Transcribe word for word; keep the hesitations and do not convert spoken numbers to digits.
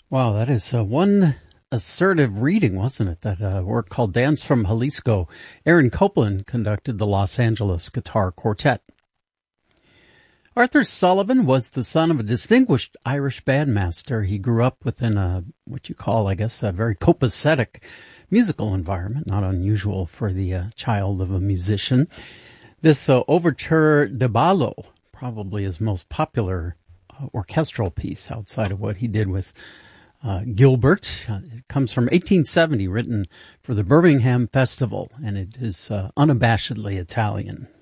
Wow, that is uh, one assertive reading, wasn't it? That uh, work called Dance from Jalisco. Aaron Copland conducted the Los Angeles Guitar Quartet. Arthur Sullivan was the son of a distinguished Irish bandmaster. He grew up within a, what you call, I guess, a very copacetic musical environment, not unusual for the uh, child of a musician. This uh, Overture de Ballo, probably his most popular uh, orchestral piece outside of what he did with uh, Gilbert. Uh, it comes from eighteen seventy, written for the Birmingham Festival, and it is uh, unabashedly Italian.